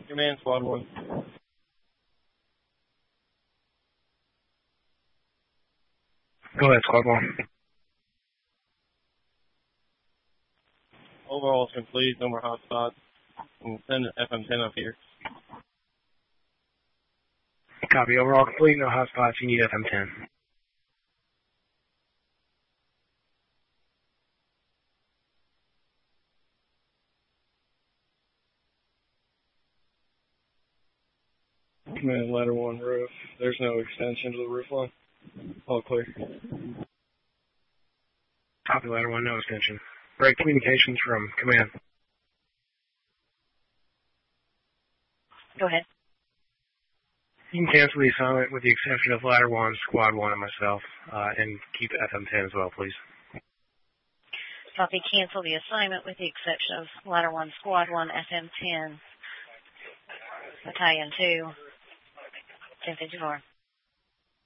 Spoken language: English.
Command Squad 1. Go ahead, Squad 1. Overall is complete, no more hotspots. And send FM10 up here. Copy. Overall complete, no hotspots. You need FM10. Command Ladder 1 roof. There's no extension to the roof line. All clear. Copy, Ladder 1, no extension. Break communications from Command. Go ahead. You can cancel the assignment with the exception of Ladder 1, Squad 1, and myself, and keep FM10 as well, please. Copy. Cancel the assignment with the exception of Ladder 1, Squad 1, FM10, Battalion 2, 1054.